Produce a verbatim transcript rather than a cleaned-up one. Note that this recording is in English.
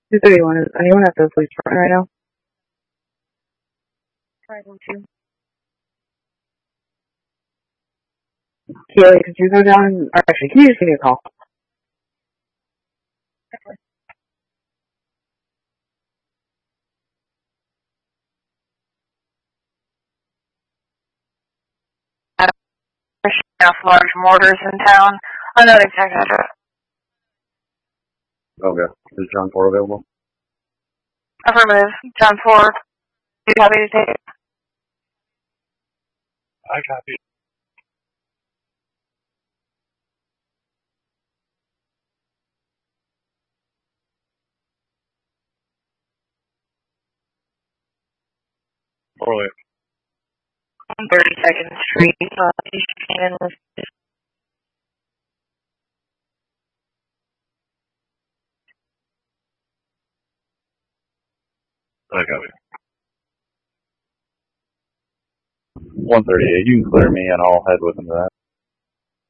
two thirty-one. Is anyone at the police department right now? five one two. Keely, could you go down and, or actually, can you just give me a call? Enough large mortars in town. I know the exact address. Okay. Is John four available? Affirmative. John Ford. Do you have any to take it? I copy. Orly. On thirty-second Street. Uh, you came in with I copy. one thirty-eight. You can clear me and I'll head with him to that.